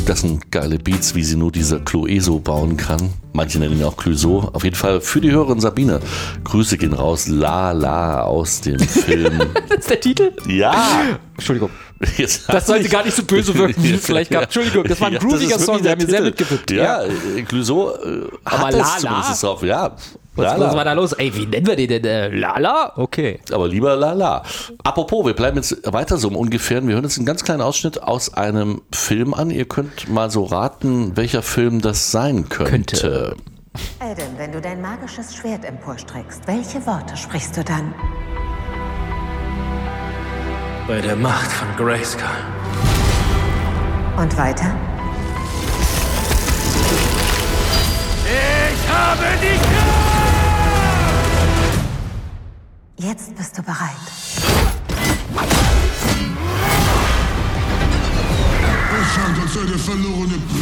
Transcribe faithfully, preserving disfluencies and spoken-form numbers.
Das sind geile Beats, wie sie nur dieser Clueso bauen kann. Manche nennen ihn auch Clouseau. Auf jeden Fall für die Hörerin Sabine. Grüße gehen raus. La La aus dem Film. Das ist der Titel? Ja. Entschuldigung. Jetzt das sollte gar nicht so böse wirken, wie es vielleicht gab. Entschuldigung, das war ein grooviger Song, der hat mir sehr mitgewirkt. Ja, ja. Clouseau äh, hat Aber das La La? zumindest drauf. Ja. Was, was war da los? Ey, wie nennen wir den denn? Äh, Lala? Okay. Aber lieber Lala. Apropos, wir bleiben jetzt weiter so im Ungefähren. Wir hören jetzt einen ganz kleinen Ausschnitt aus einem Film an. Ihr könnt mal so raten, welcher Film das sein könnte. könnte. Adam, wenn du dein magisches Schwert emporstreckst, welche Worte sprichst du dann? Bei der Macht von Grayskull. Und weiter? Ich habe die Kraft! Jetzt bist du bereit. Es scheint, als sei der verlorene